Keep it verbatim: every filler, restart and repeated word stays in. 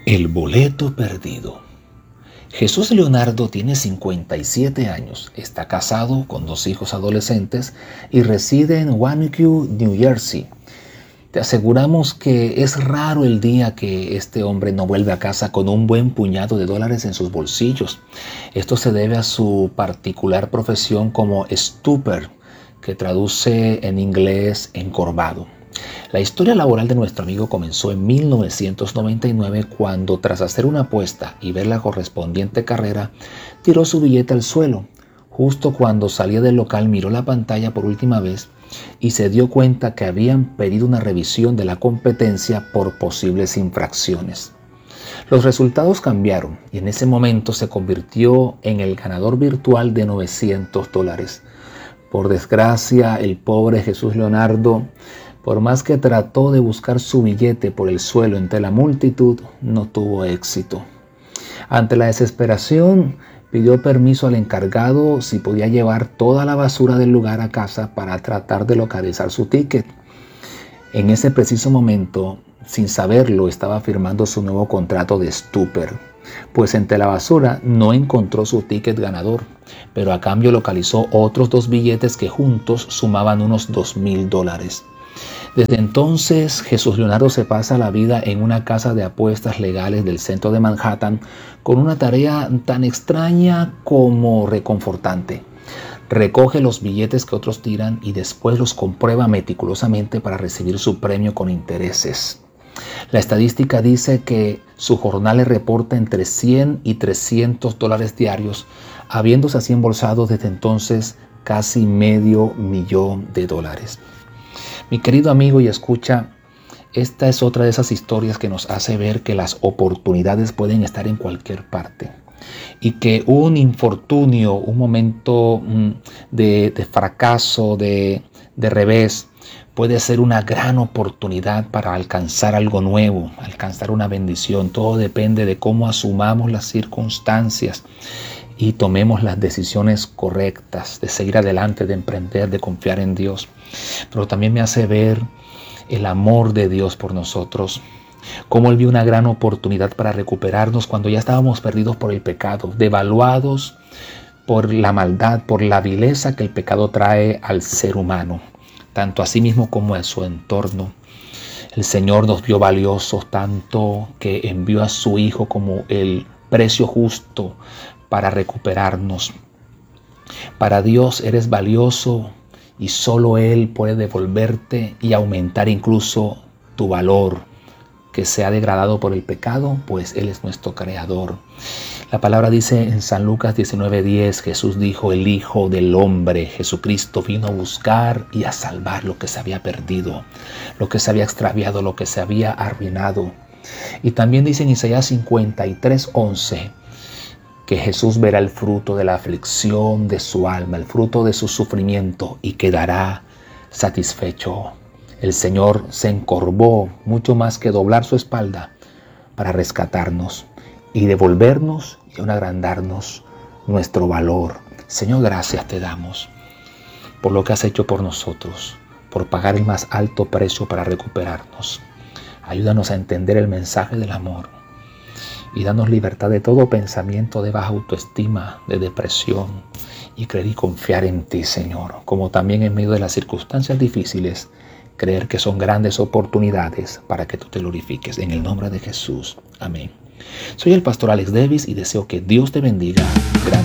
El boleto perdido. Jesús Leonardo tiene cincuenta y siete años, está casado con dos hijos adolescentes y reside en Waunakee, New Jersey. Te aseguramos que es raro el día que este hombre no vuelve a casa con un buen puñado de dólares en sus bolsillos. Esto se debe a su particular profesión como stooper, que traduce en inglés encorvado. La historia laboral de nuestro amigo comenzó en mil novecientos noventa y nueve cuando, tras hacer una apuesta y ver la correspondiente carrera, tiró su billete al suelo. Justo cuando salía del local miró la pantalla por última vez y se dio cuenta que habían pedido una revisión de la competencia por posibles infracciones. Los resultados cambiaron y en ese momento se convirtió en el ganador virtual de novecientos dólares. Por desgracia, el pobre Jesús Leonardo, por más que trató de buscar su billete por el suelo entre la multitud, no tuvo éxito. Ante la desesperación, pidió permiso al encargado si podía llevar toda la basura del lugar a casa para tratar de localizar su ticket. En ese preciso momento, sin saberlo, estaba firmando su nuevo contrato de stooper, pues entre la basura no encontró su ticket ganador, pero a cambio localizó otros dos billetes que juntos sumaban unos dos mil dólares. Desde entonces, Jesús Leonardo se pasa la vida en una casa de apuestas legales del centro de Manhattan con una tarea tan extraña como reconfortante. Recoge los billetes que otros tiran y después los comprueba meticulosamente para recibir su premio con intereses. La estadística dice que su jornal le reporta entre cien y trescientos dólares diarios, habiéndose así embolsado desde entonces casi medio millón de dólares. Mi querido amigo y escucha, esta es otra de esas historias que nos hace ver que las oportunidades pueden estar en cualquier parte y que un infortunio, un momento de, de fracaso, de, de revés, puede ser una gran oportunidad para alcanzar algo nuevo, alcanzar una bendición. Todo depende de cómo asumamos las circunstancias y tomemos las decisiones correctas de seguir adelante, de emprender, de confiar en Dios. Pero también me hace ver el amor de Dios por nosotros, cómo Él vio una gran oportunidad para recuperarnos cuando ya estábamos perdidos por el pecado, devaluados por la maldad, por la vileza que el pecado trae al ser humano, tanto a sí mismo como a su entorno. El Señor nos vio valiosos tanto que envió a su Hijo como el precio justo para recuperarnos. Para Dios eres valioso y solo Él puede devolverte y aumentar incluso tu valor que se ha degradado por el pecado, pues Él es nuestro creador. La palabra dice en San Lucas diecinueve diez, Jesús dijo: el Hijo del Hombre, Jesucristo, vino a buscar y a salvar lo que se había perdido, lo que se había extraviado, lo que se había arruinado. Y también dice en Isaías cincuenta y tres once, que Jesús verá el fruto de la aflicción de su alma, el fruto de su sufrimiento y quedará satisfecho. El Señor se encorvó mucho más que doblar su espalda para rescatarnos y devolvernos y aún agrandarnos nuestro valor. Señor, gracias te damos por lo que has hecho por nosotros, por pagar el más alto precio para recuperarnos. Ayúdanos a entender el mensaje del amor y danos libertad de todo pensamiento de baja autoestima, de depresión, y creer y confiar en ti, Señor, como también en medio de las circunstancias difíciles, creer que son grandes oportunidades para que tú te glorifiques. En el nombre de Jesús. Amén. Soy el pastor Alex Davis y deseo que Dios te bendiga grandemente.